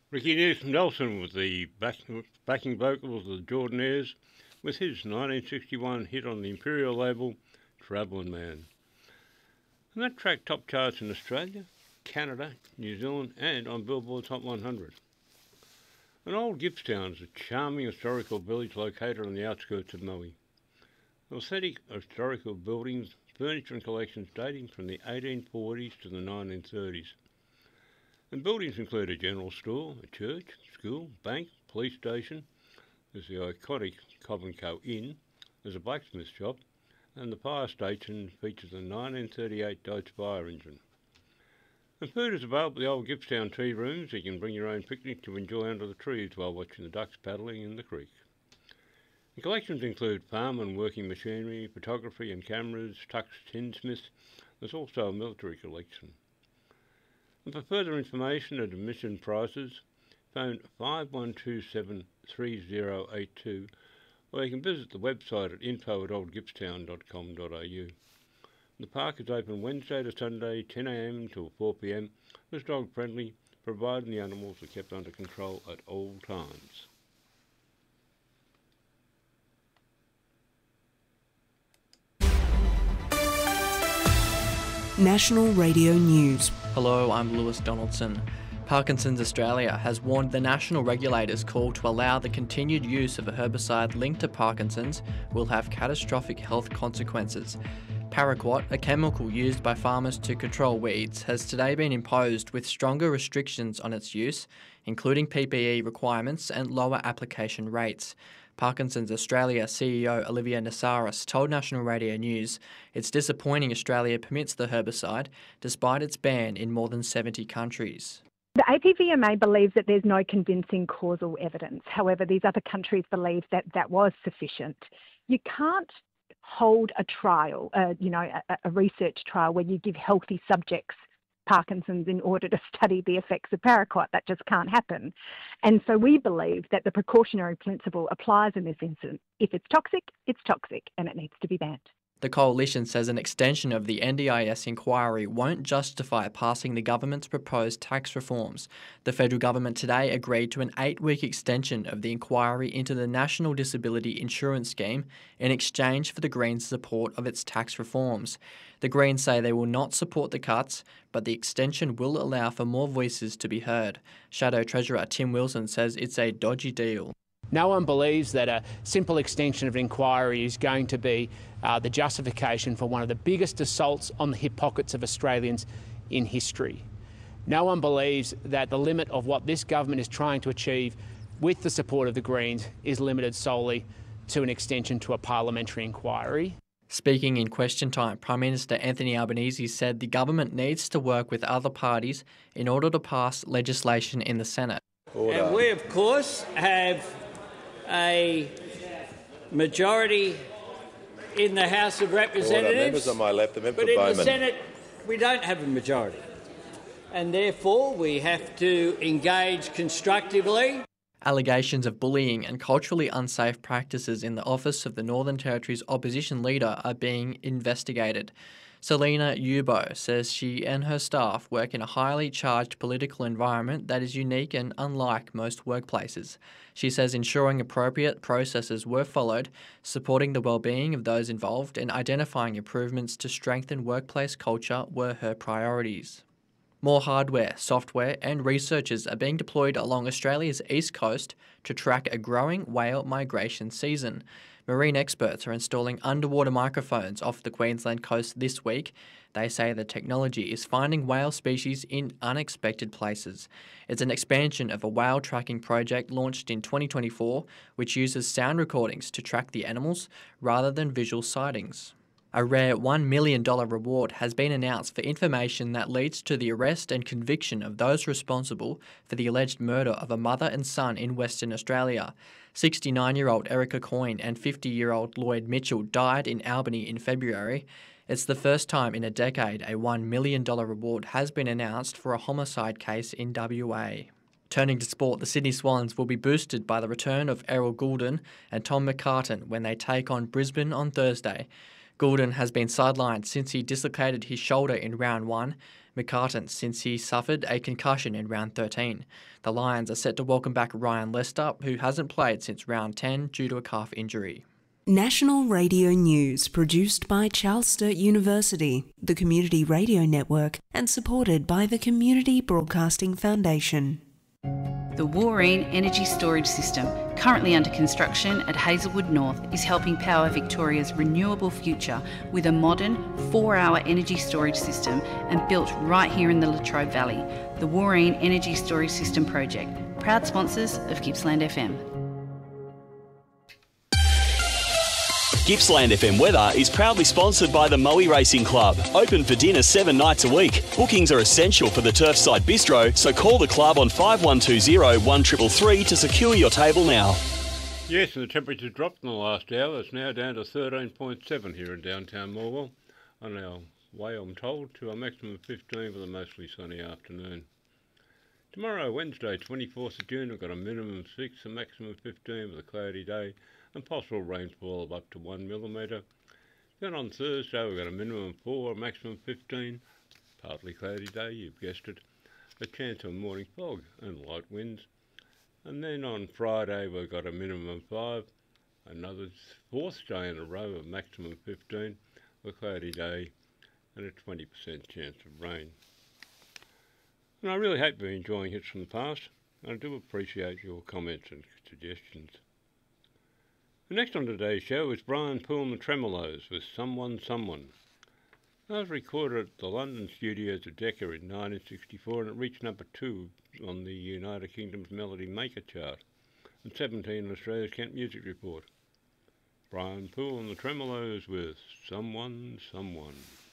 Ricky Nelson was the backing vocals of the Jordanaires with his 1961 hit on the Imperial label, Travellin' Man. And that track top charts in Australia, Canada, New Zealand and on Billboard's Hot 100. And Old Gippstown is a charming historical village located on the outskirts of Maui. Authentic historical buildings, furniture and collections dating from the 1840s to the 1930s. And buildings include a general store, a church, school, bank, police station. There's the iconic Coventry Inn. There's a blacksmith shop. And the fire station features a 1938 Dodge fire engine. And food is available at the Old Gippstown tea rooms. You can bring your own picnic to enjoy under the trees while watching the ducks paddling in the creek. The collections include farm and working machinery, photography and cameras, tucks, tinsmiths. There's also a military collection. And for further information and admission prices, phone 51273082 or you can visit the website at info@oldgippstown.com.au. The park is open Wednesday to Sunday 10am till 4pm. It's dog friendly, providing the animals are kept under control at all times. National Radio News. Hello, I'm Lewis Donaldson. Parkinson's Australia has warned the national regulator's call to allow the continued use of a herbicide linked to Parkinson's will have catastrophic health consequences. Paraquat, a chemical used by farmers to control weeds, has today been imposed with stronger restrictions on its use, including PPE requirements and lower application rates. Parkinson's Australia CEO Olivia Nassaris told National Radio News it's disappointing Australia permits the herbicide despite its ban in more than 70 countries. The APVMA believes that there's no convincing causal evidence. However, these other countries believe that that was sufficient. You can't hold a trial, a research trial where you give healthy subjects Parkinson's in order to study the effects of paraquat. That just can't happen. And so we believe that the precautionary principle applies in this instance. If it's toxic and it needs to be banned. The coalition says an extension of the NDIS inquiry won't justify passing the government's proposed tax reforms. The federal government today agreed to an 8-week extension of the inquiry into the National Disability Insurance Scheme in exchange for the Greens' support of its tax reforms. The Greens say they will not support the cuts, but the extension will allow for more voices to be heard. Shadow Treasurer Tim Wilson says it's a dodgy deal. No one believes that a simple extension of an inquiry is going to be the justification for one of the biggest assaults on the hip pockets of Australians in history. No one believes that the limit of what this government is trying to achieve with the support of the Greens is limited solely to an extension to a parliamentary inquiry. Speaking in question time, Prime Minister Anthony Albanese said the government needs to work with other parties in order to pass legislation in the Senate. Order. And we, of course, have a majority in the House of Representatives. Order. Members on my left, the member but for Bowman. In the Senate, we don't have a majority. And therefore, we have to engage constructively. Allegations of bullying and culturally unsafe practices in the office of the Northern Territory's opposition leader are being investigated. Selena Yubo says she and her staff work in a highly charged political environment that is unique and unlike most workplaces. She says ensuring appropriate processes were followed, supporting the well-being of those involved and identifying improvements to strengthen workplace culture were her priorities. More hardware, software and researchers are being deployed along Australia's east coast to track a growing whale migration season. Marine experts are installing underwater microphones off the Queensland coast this week. They say the technology is finding whale species in unexpected places. It's an expansion of a whale tracking project launched in 2024, which uses sound recordings to track the animals rather than visual sightings. A rare $1 million reward has been announced for information that leads to the arrest and conviction of those responsible for the alleged murder of a mother and son in Western Australia. 69-year-old Erica Coyne and 50-year-old Lloyd Mitchell died in Albany in February. It's the first time in a decade a $1 million reward has been announced for a homicide case in WA. Turning to sport, the Sydney Swans will be boosted by the return of Errol Goulden and Tom McCartan when they take on Brisbane on Thursday. Goulden has been sidelined since he dislocated his shoulder in round 1, McCartan since he suffered a concussion in round 13. The Lions are set to welcome back Ryan Lester, who hasn't played since round 10 due to a calf injury. National Radio News produced by Charles Sturt University, the Community Radio Network, and supported by the Community Broadcasting Foundation. The Wooreen Energy Storage System, currently under construction at Hazelwood North, is helping power Victoria's renewable future with a modern 4-hour energy storage system and built right here in the Latrobe Valley. The Wooreen Energy Storage System project, proud sponsors of Gippsland FM. Gippsland FM Weather is proudly sponsored by the Moe Racing Club. Open for dinner 7 nights a week. Bookings are essential for the Turfside Bistro, so call the club on 5120 1333 to secure your table now. Yes, and the temperature dropped in the last hour. It's now down to 13.7 here in downtown Morwell. On our way, I'm told, to a maximum of 15 with a mostly sunny afternoon. Tomorrow, Wednesday, 24th of June, we've got a minimum of 6, a maximum of 15 with a cloudy day, and possible rainfall of up to 1 millimetre. Then on Thursday we've got a minimum of 4, a maximum of 15, partly cloudy day, you've guessed it, a chance of morning fog and light winds. And then on Friday we've got a minimum of 5, another 4th day in a row of maximum of 15, a cloudy day and a 20% chance of rain. And I really hope you're enjoying Hits from the Past, and I do appreciate your comments and suggestions. The next on today's show is Brian Poole and the Tremolos with Someone Someone. That was recorded at the London studios of Decca in 1964 and it reached number 2 on the United Kingdom's Melody Maker chart and 17 on Australia's Kent Music Report. Brian Poole and the Tremolos with Someone Someone.